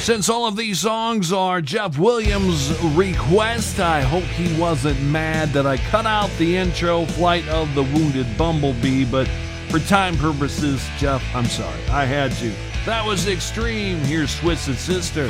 Since all of these songs are Jeff Williams' request, I hope he wasn't mad that I cut out the intro, Flight of the Wounded Bumblebee, but for time purposes, Jeff, I'm sorry, I had to. That was Extreme. Here's Twisted Sister.